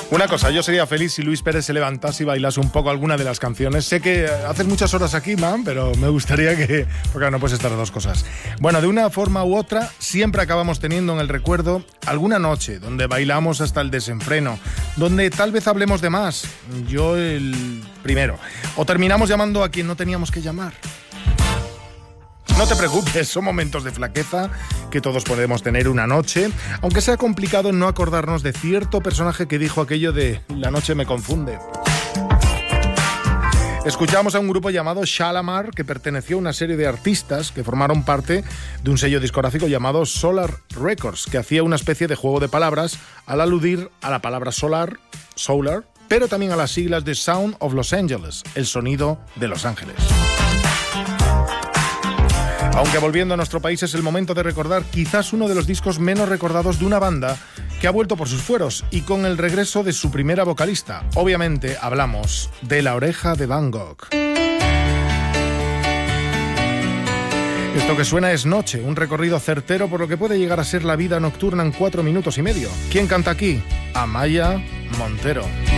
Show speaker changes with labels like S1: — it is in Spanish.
S1: Una cosa, yo sería feliz si Luis Pérez se levantase y bailase un poco alguna de las canciones. Sé que haces muchas horas aquí, man, pero me gustaría que... Porque no puedes estar las dos cosas. Bueno, de una forma u otra, siempre acabamos teniendo en el recuerdo alguna noche donde bailamos hasta el desenfreno, donde tal vez hablemos de más, yo el primero, o terminamos llamando a quien no teníamos que llamar. No te preocupes, son momentos de flaqueza que todos podemos tener una noche, aunque sea complicado no acordarnos de cierto personaje que dijo aquello de "la noche me confunde". Escuchamos a un grupo llamado Shalamar, que perteneció a una serie de artistas que formaron parte de un sello discográfico llamado Solar Records, que hacía una especie de juego de palabras al aludir a la palabra solar, pero también a las siglas de Sound of Los Angeles, el sonido de Los Ángeles. Aunque volviendo a nuestro país es el momento de recordar quizás uno de los discos menos recordados de una banda que ha vuelto por sus fueros y con el regreso de su primera vocalista. Obviamente hablamos de La Oreja de Van Gogh. Esto que suena es Noche, un recorrido certero por lo que puede llegar a ser la vida nocturna en 4 minutos y medio. ¿Quién canta aquí? Amaya Montero.